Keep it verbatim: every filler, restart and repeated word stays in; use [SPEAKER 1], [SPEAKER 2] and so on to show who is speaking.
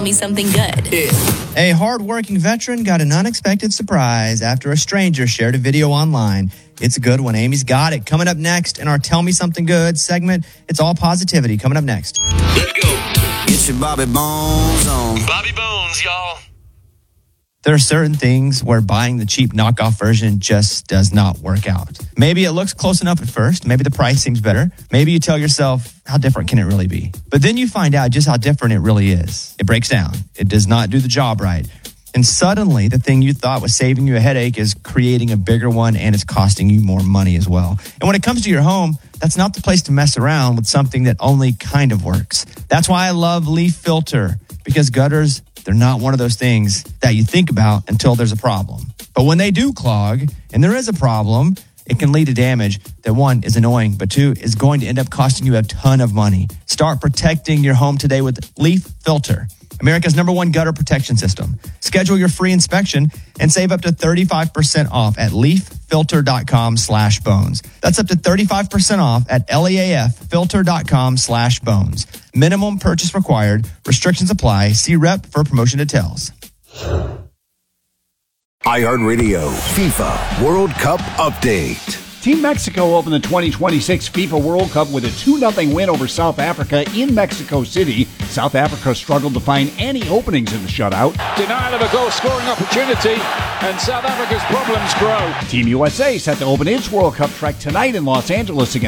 [SPEAKER 1] Me Something Good.
[SPEAKER 2] Yeah.
[SPEAKER 3] A hard-working veteran got an unexpected surprise after a stranger shared a video online. It's a good one. Amy's got it. Coming up next in our Tell Me Something Good segment, it's all positivity. Coming up next.
[SPEAKER 2] Let's go.
[SPEAKER 4] Get your Bobby Bones on.
[SPEAKER 2] Bobby Bones, y'all.
[SPEAKER 3] There are certain things where buying the cheap knockoff version just does not work out. Maybe it looks close enough at first. Maybe the price seems better. Maybe you tell yourself, how different can it really be? But then you find out just how different it really is. It breaks down. It does not do the job right. And suddenly, the thing you thought was saving you a headache is creating a bigger one, and it's costing you more money as well. And when it comes to your home, that's not the place to mess around with something that only kind of works. That's why I love Leaf Filter, because gutters, they're not one of those things that you think about until there's a problem. But when they do clog, and there is a problem, it can lead to damage that, one, is annoying, but two, is going to end up costing you a ton of money. Start protecting your home today with Leaf Filter, America's number one gutter protection system. Schedule your free inspection and save up to thirty-five percent off at leaffilter.com slash bones. That's up to thirty-five percent off at leaffilter.com slash bones. Minimum purchase required. Restrictions apply. See rep for promotion details.
[SPEAKER 5] iHeartRadio FIFA World Cup Update.
[SPEAKER 6] Team Mexico opened the twenty twenty-six FIFA World Cup with a two nothing win over South Africa in Mexico City. South Africa struggled to find any openings in the shutout.
[SPEAKER 7] Denial of a goal-scoring opportunity, and South Africa's problems grow.
[SPEAKER 6] Team U S A set to open its World Cup trek tonight in Los Angeles against